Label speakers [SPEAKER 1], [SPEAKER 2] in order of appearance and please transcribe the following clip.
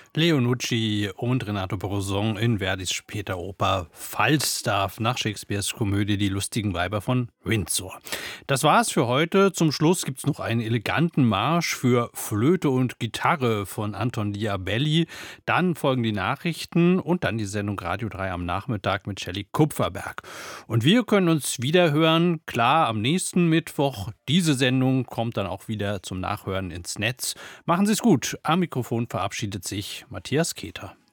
[SPEAKER 1] Leo Nucci und Renato Brosson in Verdis später Oper Falstaff nach Shakespeares Komödie Die lustigen Weiber von Windsor. Das war's für heute. Zum Schluss gibt's noch einen eleganten Marsch für Flöte und Gitarre von Anton Diabelli. Dann folgen die Nachrichten und dann die Sendung Radio 3 am Nachmittag mit Shelley Kupferberg. Und wir können uns wieder hören, klar, am nächsten Mittwoch. Diese Sendung kommt dann auch wieder zum Nachhören ins Netz. Machen Sie es gut. Am Mikrofon verabschiedet sich Matthias Keter.